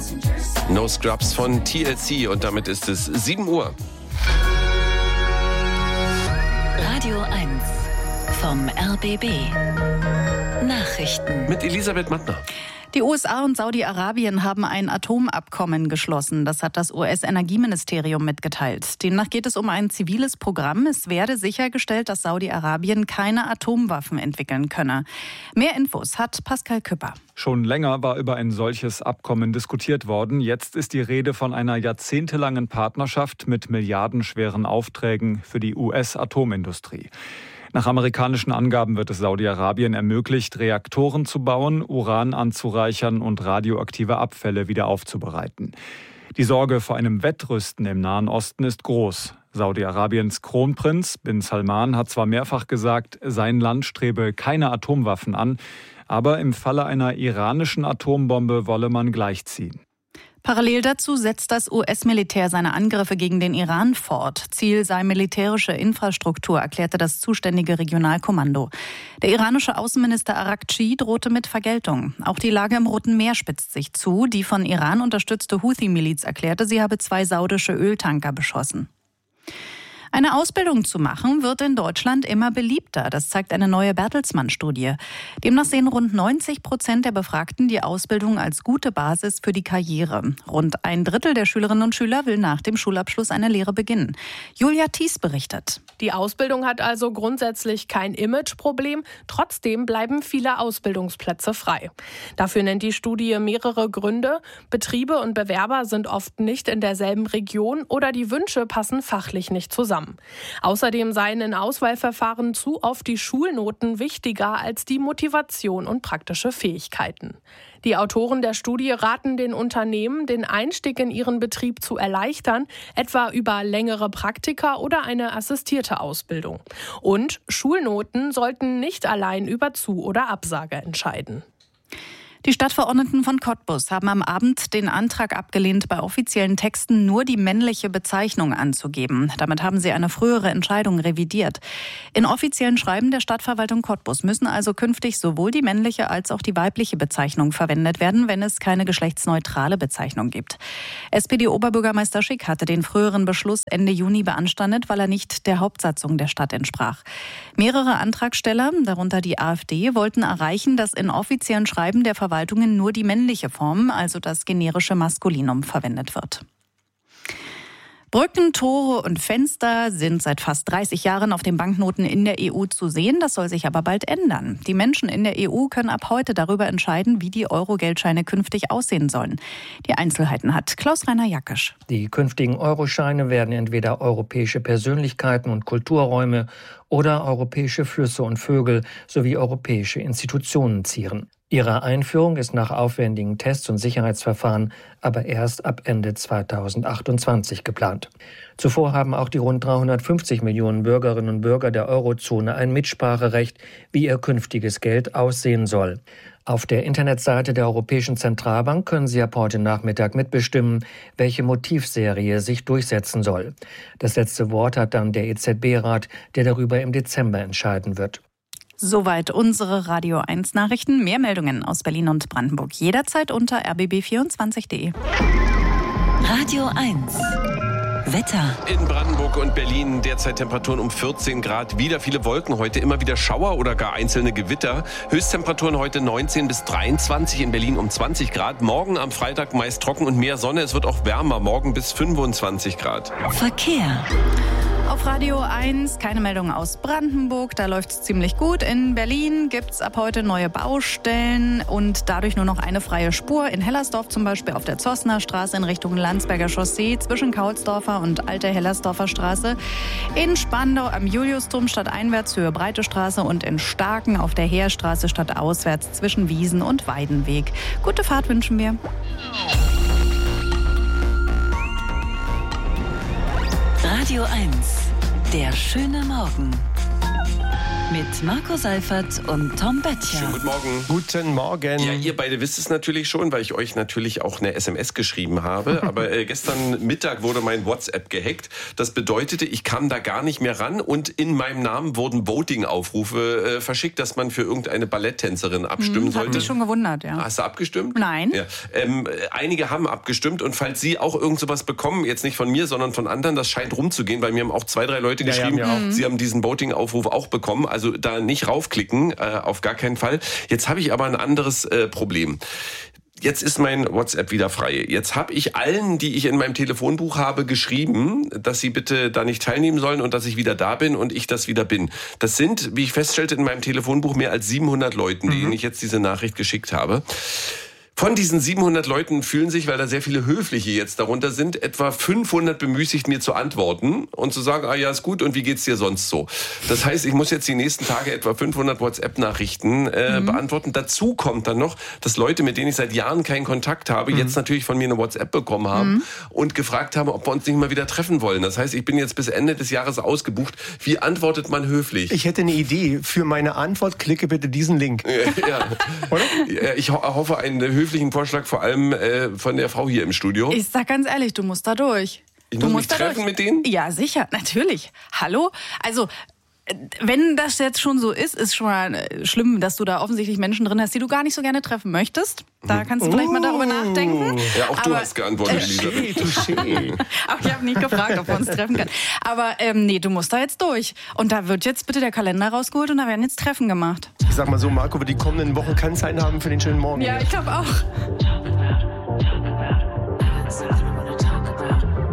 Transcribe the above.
No Scrubs von TLC und damit ist es 7 Uhr. Radio 1 vom RBB. Nachrichten. Mit Elisabeth Mattner. Die USA und Saudi-Arabien haben ein Atomabkommen geschlossen. Das hat das US-Energieministerium mitgeteilt. Demnach geht es um ein ziviles Programm. Es werde sichergestellt, dass Saudi-Arabien keine Atomwaffen entwickeln könne. Mehr Infos hat Pascal Küpper. Schon länger war über ein solches Abkommen diskutiert worden. Jetzt ist die Rede von einer jahrzehntelangen Partnerschaft mit milliardenschweren Aufträgen für die US-Atomindustrie. Nach amerikanischen Angaben wird es Saudi-Arabien ermöglicht, Reaktoren zu bauen, Uran anzureichern und radioaktive Abfälle wieder aufzubereiten. Die Sorge vor einem Wettrüsten im Nahen Osten ist groß. Saudi-Arabiens Kronprinz bin Salman hat zwar mehrfach gesagt, sein Land strebe keine Atomwaffen an, aber im Falle einer iranischen Atombombe wolle man gleichziehen. Parallel dazu setzt das US-Militär seine Angriffe gegen den Iran fort. Ziel sei militärische Infrastruktur, erklärte das zuständige Regionalkommando. Der iranische Außenminister Araghchi drohte mit Vergeltung. Auch die Lage im Roten Meer spitzt sich zu. Die von Iran unterstützte Houthi-Miliz erklärte, sie habe 2 saudische Öltanker beschossen. Eine Ausbildung zu machen, wird in Deutschland immer beliebter. Das zeigt eine neue Bertelsmann-Studie. Demnach sehen rund 90% der Befragten die Ausbildung als gute Basis für die Karriere. Rund 1/3 der Schülerinnen und Schüler will nach dem Schulabschluss eine Lehre beginnen. Julia Thies berichtet. Die Ausbildung hat also grundsätzlich kein Imageproblem. Trotzdem bleiben viele Ausbildungsplätze frei. Dafür nennt die Studie mehrere Gründe. Betriebe und Bewerber sind oft nicht in derselben Region oder die Wünsche passen fachlich nicht zusammen. Außerdem seien in Auswahlverfahren zu oft die Schulnoten wichtiger als die Motivation und praktische Fähigkeiten. Die Autoren der Studie raten den Unternehmen, den Einstieg in ihren Betrieb zu erleichtern, etwa über längere Praktika oder eine assistierte Ausbildung. Und Schulnoten sollten nicht allein über Zu- oder Absage entscheiden. Die Stadtverordneten von Cottbus haben am Abend den Antrag abgelehnt, bei offiziellen Texten nur die männliche Bezeichnung anzugeben. Damit haben sie eine frühere Entscheidung revidiert. In offiziellen Schreiben der Stadtverwaltung Cottbus müssen also künftig sowohl die männliche als auch die weibliche Bezeichnung verwendet werden, wenn es keine geschlechtsneutrale Bezeichnung gibt. SPD-Oberbürgermeister Schick hatte den früheren Beschluss Ende Juni beanstandet, weil er nicht der Hauptsatzung der Stadt entsprach. Mehrere Antragsteller, darunter die AfD, wollten erreichen, dass in offiziellen Schreiben der Verwaltungen nur die männliche Form, also das generische Maskulinum, verwendet wird. Brücken, Tore und Fenster sind seit fast 30 Jahren auf den Banknoten in der EU zu sehen. Das soll sich aber bald ändern. Die Menschen in der EU können ab heute darüber entscheiden, wie die Euro-Geldscheine künftig aussehen sollen. Die Einzelheiten hat Klaus-Rainer Jackisch. Die künftigen Euroscheine werden entweder europäische Persönlichkeiten und Kulturräume oder europäische Flüsse und Vögel sowie europäische Institutionen zieren. Ihre Einführung ist nach aufwendigen Tests und Sicherheitsverfahren aber erst ab Ende 2028 geplant. Zuvor haben auch die rund 350 Millionen Bürgerinnen und Bürger der Eurozone ein Mitspracherecht, wie ihr künftiges Geld aussehen soll. Auf der Internetseite der Europäischen Zentralbank können Sie ab heute Nachmittag mitbestimmen, welche Motivserie sich durchsetzen soll. Das letzte Wort hat dann der EZB-Rat, der darüber im Dezember entscheiden wird. Soweit unsere Radio 1 Nachrichten. Mehr Meldungen aus Berlin und Brandenburg jederzeit unter rbb24.de. Radio 1. Wetter. In Brandenburg und Berlin derzeit Temperaturen um 14 Grad. Wieder viele Wolken, heute immer wieder Schauer oder gar einzelne Gewitter. Höchsttemperaturen heute 19 bis 23, in Berlin um 20 Grad. Morgen am Freitag meist trocken und mehr Sonne. Es wird auch wärmer, morgen bis 25 Grad. Verkehr. Auf Radio 1 keine Meldung aus Brandenburg, da läuft es ziemlich gut. In Berlin gibt es ab heute neue Baustellen und dadurch nur noch eine freie Spur. In Hellersdorf zum Beispiel auf der Zossner Straße in Richtung Landsberger Chaussee zwischen Kaulsdorfer und Alte Hellersdorfer Straße. In Spandau am Juliusdom stadteinwärts Höhe Breite Straße und in Starken auf der Heerstraße stadtauswärts zwischen Wiesen und Weidenweg. Gute Fahrt wünschen wir. Radio 1. Der schöne Morgen. Mit Marco Seifert und Tom Böttcher. Schönen guten Morgen. Guten Morgen. Ja, ihr beide wisst es natürlich schon, weil ich euch natürlich auch eine SMS geschrieben habe. Aber gestern Mittag wurde mein WhatsApp gehackt. Das bedeutete, ich kam da gar nicht mehr ran und in meinem Namen wurden Voting-Aufrufe verschickt, dass man für irgendeine Balletttänzerin abstimmen sollte. Hat mich schon gewundert, ja. Hast du abgestimmt? Nein. Ja. Einige haben abgestimmt und falls Sie auch irgend sowas bekommen, jetzt nicht von mir, sondern von anderen, das scheint rumzugehen, weil mir haben auch 2, 3 Leute geschrieben, Sie haben diesen Voting-Aufruf auch bekommen. Also da nicht raufklicken, auf gar keinen Fall. Jetzt habe ich aber ein anderes Problem. Jetzt ist mein WhatsApp wieder frei. Jetzt habe ich allen, die ich in meinem Telefonbuch habe, geschrieben, dass sie bitte da nicht teilnehmen sollen und dass ich wieder da bin und ich das wieder bin. Das sind, wie ich feststellte, in meinem Telefonbuch mehr als 700 Leuten, denen ich jetzt diese Nachricht geschickt habe. Von diesen 700 Leuten fühlen sich, weil da sehr viele Höfliche jetzt darunter sind, etwa 500 bemüßigt, mir zu antworten und zu sagen, ja, ist gut und wie geht's dir sonst so? Das heißt, ich muss jetzt die nächsten Tage etwa 500 WhatsApp-Nachrichten beantworten. Dazu kommt dann noch, dass Leute, mit denen ich seit Jahren keinen Kontakt habe, jetzt natürlich von mir eine WhatsApp bekommen haben und gefragt haben, ob wir uns nicht mal wieder treffen wollen. Das heißt, ich bin jetzt bis Ende des Jahres ausgebucht. Wie antwortet man höflich? Ich hätte eine Idee. Für meine Antwort klicke bitte diesen Link. Ja. Oder? Ja, ich hoffe, einen höflichen Vorschlag, vor allem von der Frau hier im Studio. Ich sag ganz ehrlich, du musst da durch. Ich muss mich treffen mit denen? Ja, sicher, natürlich. Hallo? Also, wenn das jetzt schon so ist schon mal schlimm, dass du da offensichtlich Menschen drin hast, die du gar nicht so gerne treffen möchtest. Da kannst du vielleicht mal darüber nachdenken. Ja, auch du hast geantwortet, Elisabeth. Auch ich habe nicht gefragt, ob wir uns treffen können. Aber nee, du musst da jetzt durch. Und da wird jetzt bitte der Kalender rausgeholt und da werden jetzt Treffen gemacht. Ich sag mal so, Marco, wir die kommenden Wochen keine Zeit haben für den schönen Morgen. Ja, ich glaube auch.